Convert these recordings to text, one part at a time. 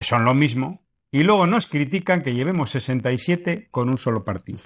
son lo mismo, y luego nos critican que llevemos 67 con un solo partido.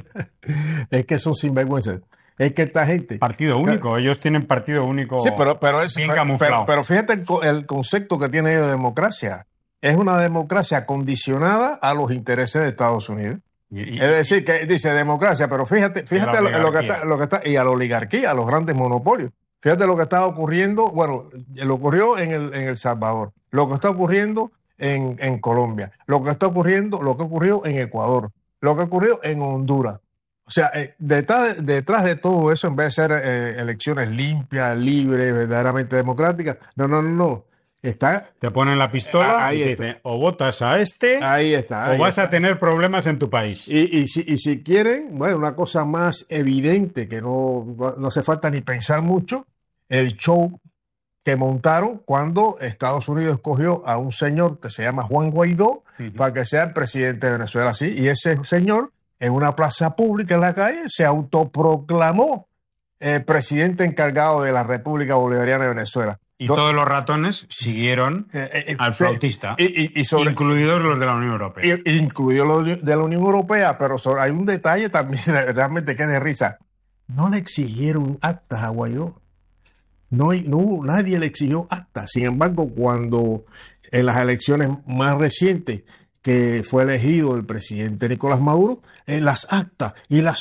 Es que son sinvergüenzas. Es que esta gente... Partido único, ellos tienen partido único. Sí, pero es bien camuflado. Pero fíjate el concepto que tiene ellos de democracia. Es una democracia condicionada a los intereses de Estados Unidos. Es decir, que dice democracia, pero fíjate lo que está, y a la oligarquía, a los grandes monopolios. Fíjate lo que está ocurriendo, bueno, lo ocurrió en El Salvador, lo que está ocurriendo en Colombia, lo que ocurrió en Ecuador, lo que ocurrió en Honduras. O sea, detrás de todo eso, en vez de ser elecciones limpias, libres, verdaderamente democráticas, no. Te ponen la pistola y te dicen, o votas a este, o vas a tener problemas en tu país. Y si quieren, bueno, una cosa más evidente, que no hace falta ni pensar mucho, el show que montaron cuando Estados Unidos escogió a un señor que se llama Juan Guaidó para que sea el presidente de Venezuela. Sí, y ese señor, en una plaza pública en la calle, se autoproclamó presidente encargado de la República Bolivariana de Venezuela. Y todos los ratones siguieron al flautista, incluidos los de la Unión Europea. Incluidos los de la Unión Europea, pero hay un detalle también realmente que es de risa. No le exigieron actas a Guaidó. Nadie le exigió actas. Sin embargo, cuando en las elecciones más recientes que fue elegido el presidente Nicolás Maduro, las actas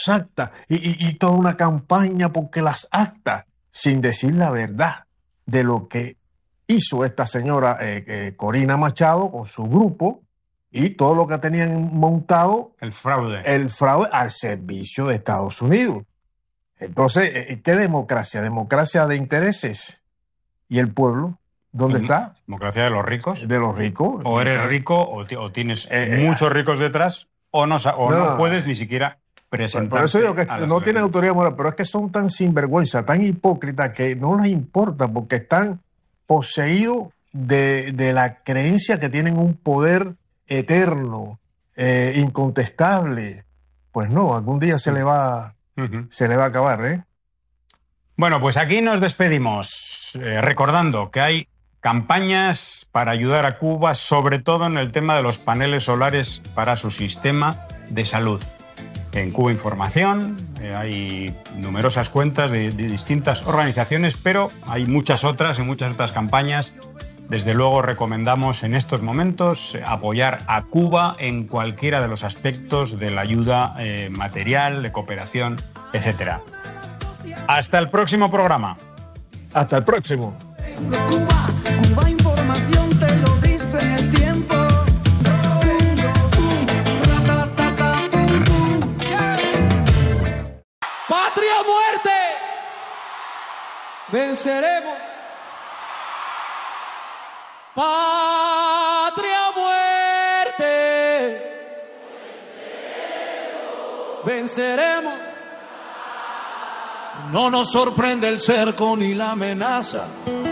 y toda una campaña porque las actas, sin decir la verdad de lo que hizo esta señora Corina Machado con su grupo y todo lo que tenían montado. El fraude al servicio de Estados Unidos. Entonces, ¿qué democracia? ¿Democracia de intereses? ¿Y el pueblo? ¿Dónde está? ¿Democracia de los ricos? De los ricos. O eres rico o tienes muchos ricos detrás o no puedes ni siquiera presentar. Por eso digo que no tienen autoridad moral, pero es que son tan sinvergüenza, tan hipócritas que no les importa porque están poseídos de la creencia que tienen un poder eterno, incontestable. Pues no, algún día se le va a acabar, ¿eh? Bueno, pues aquí nos despedimos recordando que hay campañas para ayudar a Cuba, sobre todo en el tema de los paneles solares para su sistema de salud. En Cuba Información hay numerosas cuentas de distintas organizaciones, pero hay muchas otras campañas. Desde luego recomendamos en estos momentos apoyar a Cuba en cualquiera de los aspectos de la ayuda material, de cooperación, etc. Hasta el próximo programa. Hasta el próximo. Cuba Información te lo dice en el tiempo. ¡Patria o muerte! Venceremos. ¡Patria o muerte! Venceremos. No nos sorprende el cerco ni la amenaza.